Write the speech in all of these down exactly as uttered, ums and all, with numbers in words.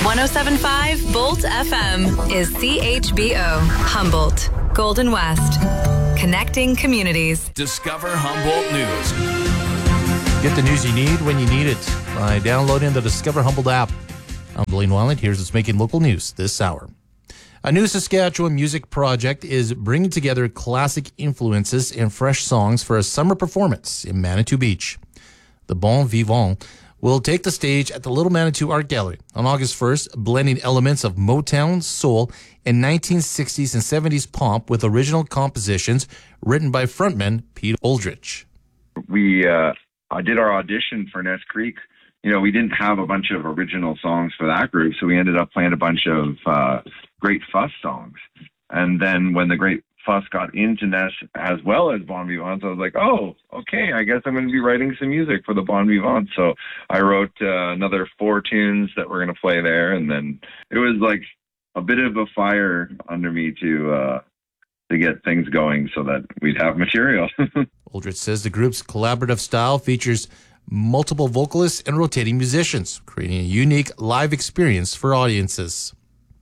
one oh seven point five Bolt F M is C H B O, Humboldt, Golden West. Connecting communities. Discover Humboldt News. Get the news you need when you need it by downloading the Discover Humboldt app. I'm Blaine Weiland. Here's what's making local news this hour. A new Saskatchewan music project is bringing together classic influences and fresh songs for a summer performance in Manitou Beach. The Bon Vivant will take the stage at the Little Manitou Art Gallery on August first, blending elements of Motown, soul, and nineteen sixties and seventies pomp with original compositions written by frontman Pete Aldrich. We uh, did our audition for Ness Creek. You know, we didn't have a bunch of original songs for that group, so we ended up playing a bunch of uh, Great Fuss songs. And then when the Great Fuss got into Ness as well as Bon Vivant, I was like, oh, okay, I guess I'm going to be writing some music for the Bon Vivant. So I wrote uh, another four tunes that we're going to play there, and then it was like a bit of a fire under me to uh, to get things going so that we'd have material. Aldrich says the group's collaborative style features multiple vocalists and rotating musicians, creating a unique live experience for audiences.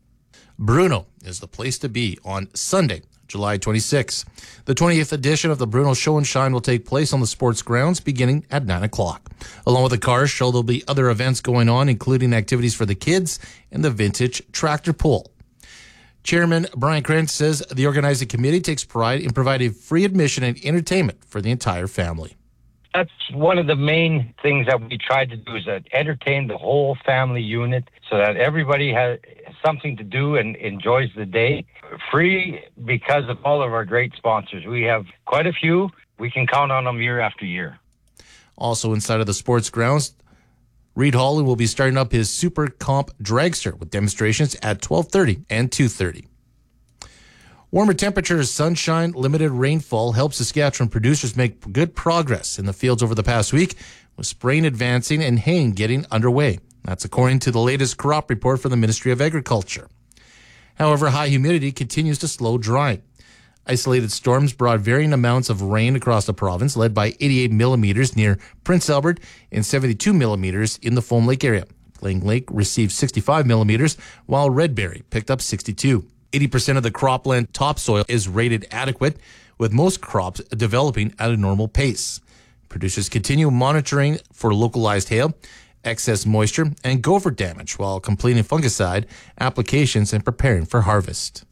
Bruno is the place to be on Sunday, July twenty-sixth. The twentieth edition of the Bruno Show and Shine will take place on the sports grounds beginning at nine o'clock. Along with the car show, there'll be other events going on, including activities for the kids and the vintage tractor pull. Chairman Brian Krantz says the organizing committee takes pride in providing free admission and entertainment for the entire family. That's one of the main things that we tried to do, is that entertain the whole family unit so that everybody has something to do and enjoys the day. Free because of all of our great sponsors. We have quite a few. We can count on them year after year. Also inside of the sports grounds, Reed Holland will be starting up his Super Comp Dragster with demonstrations at twelve thirty and two thirty. Warmer temperatures, sunshine, limited rainfall helped Saskatchewan producers make good progress in the fields over the past week, with spraying advancing and haying getting underway. That's according to the latest crop report from the Ministry of Agriculture. However, high humidity continues to slow drying. Isolated storms brought varying amounts of rain across the province, led by eighty-eight millimeters near Prince Albert and seventy-two millimeters in the Foam Lake area. Plain Lake received sixty-five millimeters, while Redberry picked up sixty-two. eighty percent of the cropland topsoil is rated adequate, with most crops developing at a normal pace. Producers continue monitoring for localized hail, excess moisture, and gopher damage while completing fungicide applications and preparing for harvest.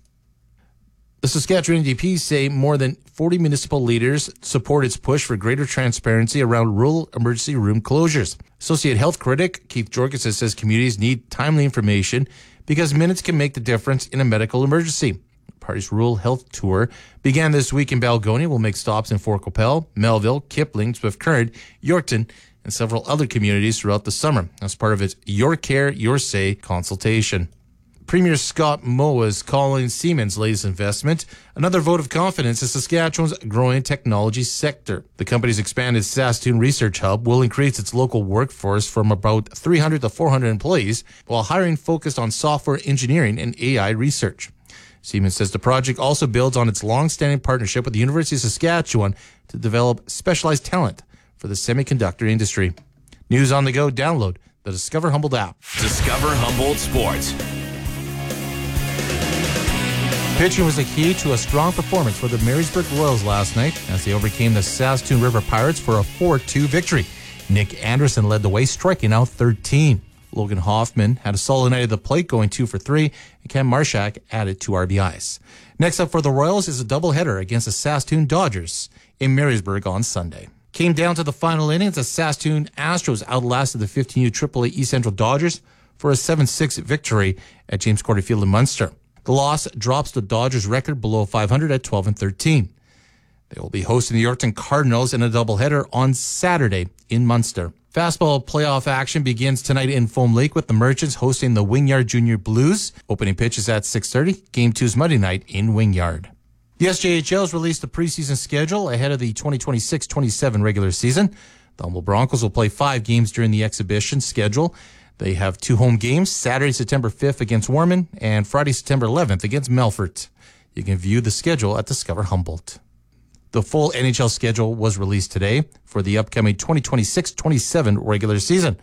The Saskatchewan N D P say more than forty municipal leaders support its push for greater transparency around rural emergency room closures. Associate Health Critic Keith Jorgensen says communities need timely information because minutes can make the difference in a medical emergency. The party's rural health tour began this week in Balgonia. Will make stops in Fort Qu'Appelle, Melville, Kipling, Swift Current, Yorkton, and several other communities throughout the summer as part of its Your Care, Your Say consultation. Premier Scott Moe is calling Siemens' latest investment another vote of confidence in Saskatchewan's growing technology sector. The company's expanded Saskatoon Research Hub will increase its local workforce from about three hundred to four hundred employees, while hiring focused on software engineering and A I research. Siemens says the project also builds on its long-standing partnership with the University of Saskatchewan to develop specialized talent for the semiconductor industry. News on the go. Download the Discover Humboldt app. Discover Humboldt Sports. Pitching was the key to a strong performance for the Marysburg Royals last night as they overcame the Saskatoon River Pirates for a four two victory. Nick Anderson led the way, striking out thirteen. Logan Hoffman had a solid night at the plate, going two for three, and Cam Marshak added two R B Is. Next up for the Royals is a doubleheader against the Saskatoon Dodgers in Marysburg on Sunday. Came down to the final innings as Saskatoon Astros outlasted the fifteen U triple A East Central Dodgers for a seven six victory at James Cordy Field in Munster. The loss drops the Dodgers' record below five hundred at twelve and thirteen. They will be hosting the Yorkton Cardinals in a doubleheader on Saturday in Munster. Fastball playoff action begins tonight in Foam Lake with the Merchants hosting the Wingyard Junior Blues. Opening pitches at six thirty. Game two's Monday night in Wingyard. The S J H L has released the preseason schedule ahead of the twenty twenty-six twenty-seven regular season. The Humboldt Broncos will play five games during the exhibition schedule. They have two home games, Saturday, September fifth against Warman and Friday, September eleventh against Melfort. You can view the schedule at Discover Humboldt. The full N H L schedule was released today for the upcoming twenty twenty-six twenty-seven regular season.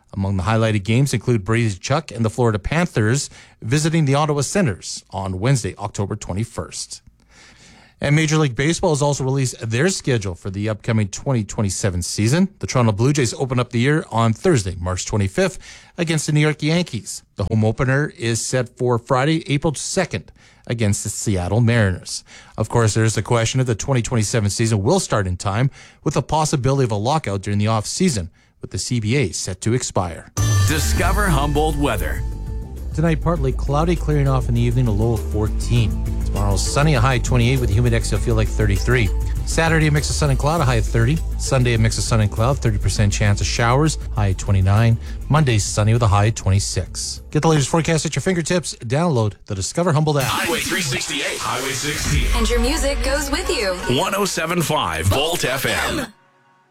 Among the highlighted games include Brady Chuck and the Florida Panthers visiting the Ottawa Senators on Wednesday, October twenty-first. And Major League Baseball has also released their schedule for the upcoming twenty twenty-seven season. The Toronto Blue Jays open up the year on Thursday, March twenty-fifth, against the New York Yankees. The home opener is set for Friday, April second, against the Seattle Mariners. Of course, there's the question if the twenty twenty-seven season will start in time, with the possibility of a lockout during the off-season, with the C B A set to expire. Discover Humboldt weather. Tonight, partly cloudy, clearing off in the evening, a low of fourteen. Tomorrow, sunny, a high of twenty-eight, with a humidex will feel like thirty-three. Saturday, a mix of sun and cloud, a high of thirty. Sunday, a mix of sun and cloud, thirty percent chance of showers, high of twenty-nine. Monday, sunny with a high of twenty-six. Get the latest forecast at your fingertips. Download the Discover Humboldt app. Highway three sixty-eight, Highway sixteen. And your music goes with you. one oh seven point five Volt F M.